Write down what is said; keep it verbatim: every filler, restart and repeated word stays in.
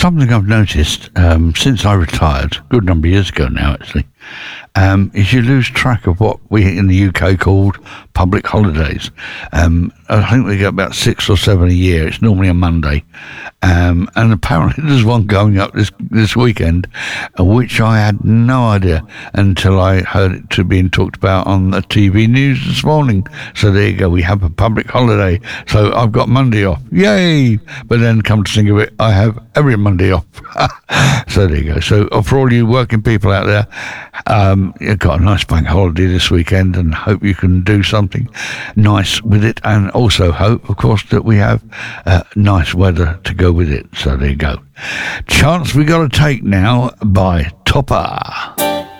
something I've noticed um, since I retired, a good number of years ago now actually, um, is you lose track of what we in the U K called public holidays. Um, I think we get about six or seven a year. It's normally a Monday. Um, and apparently there's one going up this this weekend, uh, which I had no idea until I heard it to being talked about on the T V news this morning. So there you go, we have a public holiday. So I've got Monday off. Yay! But then come to think of it, I have every Monday off. So there you go. So uh, for all you working people out there, um, you've got a nice bank holiday this weekend and hope you can do something nice with it, and also hope, of course, that we have uh, nice weather to go with it. So there you go. Chance We Gotta Take now by Topper.